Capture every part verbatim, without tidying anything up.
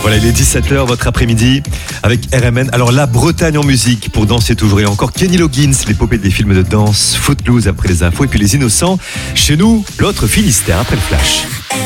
Voilà, il est dix-sept heures, votre après-midi, avec R M N. Alors, la Bretagne en musique, pour danser toujours. Et encore Kenny Loggins, l'épopée des films de danse, Footloose après les infos, et puis les Innocents. Chez nous, l'autre Finistère, après le flash.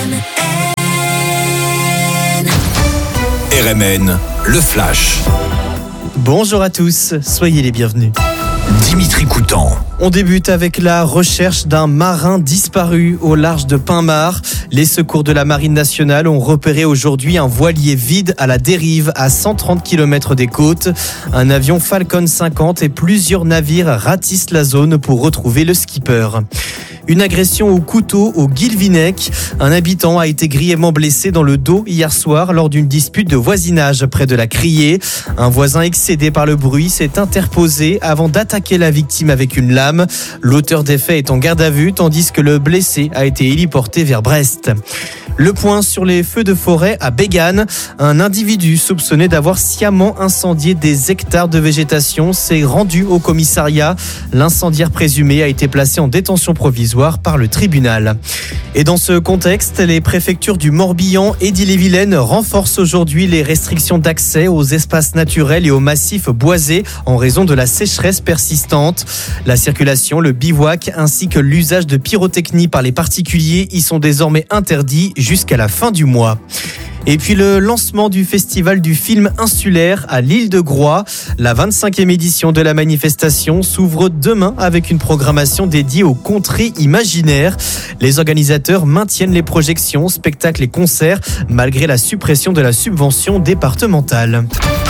R M N, le flash. Bonjour à tous, soyez les bienvenus. Dimitri Coutan. On débute avec la recherche d'un marin disparu au large de Pinmar. Les secours de la Marine nationale ont repéré aujourd'hui un voilier vide à la dérive à cent trente kilomètres des côtes. Un avion Falcon cinquante et plusieurs navires ratissent la zone pour retrouver le skipper. Une agression au couteau au Guilvinec. Un habitant a été grièvement blessé dans le dos hier soir lors d'une dispute de voisinage près de la Criée. Un voisin excédé par le bruit s'est interposé avant d'attaquer la victime avec une lame. L'auteur des faits est en garde à vue tandis que le blessé a été héliporté vers Brest. Le point sur les feux de forêt à Bégane. Un individu soupçonné d'avoir sciemment incendié des hectares de végétation s'est rendu au commissariat. L'incendiaire présumé a été placé en détention provisoire par le tribunal. Et dans ce contexte, les préfectures du Morbihan et d'Ille-et-Vilaine renforcent aujourd'hui les restrictions d'accès aux espaces naturels et aux massifs boisés en raison de la sécheresse persistante. La circulation, le bivouac ainsi que l'usage de pyrotechnie par les particuliers y sont désormais interdits jusqu'à la fin du mois. Et puis le lancement du festival du film insulaire à l'île de Groix. La vingt-cinquième édition de la manifestation s'ouvre demain avec une programmation dédiée aux contrées imaginaires. Les organisateurs maintiennent les projections, spectacles et concerts malgré la suppression de la subvention départementale.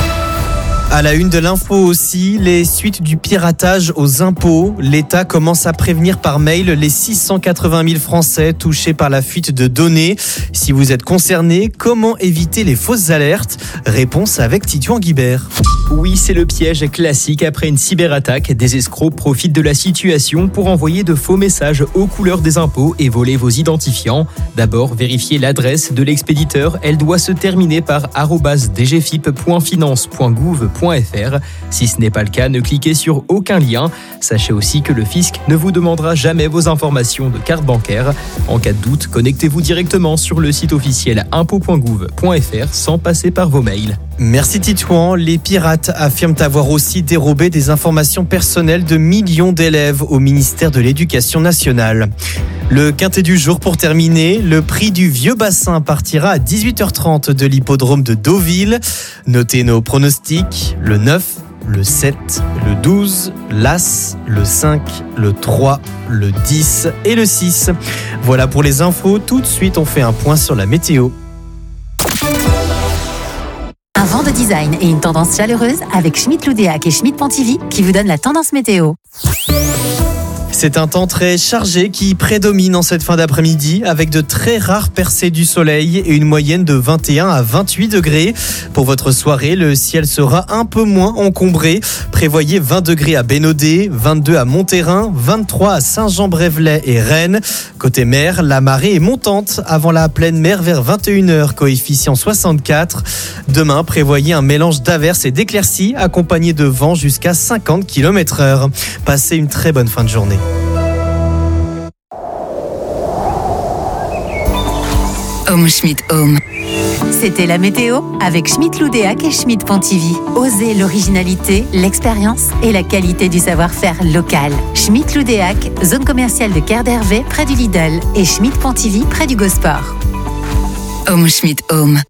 À la une de l'info aussi, les suites du piratage aux impôts. L'État commence à prévenir par mail les six cent quatre-vingt mille Français touchés par la fuite de données. Si vous êtes concerné, comment éviter les fausses alertes ? Réponse avec Titouan Guibert. Oui, c'est le piège classique après une cyberattaque. Des escrocs profitent de la situation pour envoyer de faux messages aux couleurs des impôts et voler vos identifiants. D'abord, vérifiez l'adresse de l'expéditeur. Elle doit se terminer par arobase d g f i p point finance point gouv point f r. Si ce n'est pas le cas, ne cliquez sur aucun lien. Sachez aussi que le fisc ne vous demandera jamais vos informations de carte bancaire. En cas de doute, connectez-vous directement sur le site officiel impôts point gouv point f r sans passer par vos mails. Merci Titouan. Les pirates affirment avoir aussi dérobé des informations personnelles de millions d'élèves au ministère de l'Éducation nationale. Le quintet du jour pour terminer, le prix du Vieux Bassin partira à dix-huit heures trente de l'hippodrome de Deauville. Notez nos pronostics, le neuf, le sept, le douze, l'As, le cinq, le trois, le dix et le six. Voilà pour les infos, tout de suite on fait un point sur la météo. Un vent de design et une tendance chaleureuse avec Schmitt Loudéac et Schmitt Pontivy qui vous donnent la tendance météo. C'est un temps très chargé qui prédomine en cette fin d'après-midi avec de très rares percées du soleil et une moyenne de vingt et un à vingt-huit degrés. Pour votre soirée, le ciel sera un peu moins encombré. Prévoyez vingt degrés à Bénodet, vingt-deux à Monterrain, vingt-trois à Saint-Jean-Brévelay et Rennes. Côté mer, la marée est montante avant la pleine mer vers vingt et une heures, coefficient soixante-quatre. Demain, prévoyez un mélange d'averses et d'éclaircies accompagné de vent jusqu'à cinquante kilomètres heure. Passez une très bonne fin de journée. Home Schmitt Home. C'était la météo avec Schmitt Loudéac et Schmitt Pontivy. Osez l'originalité, l'expérience et la qualité du savoir-faire local. Schmitt Loudéac, zone commerciale de Quai d'Hervé près du Lidl et Schmitt Pontivy près du Gosport. Home Schmitt Home.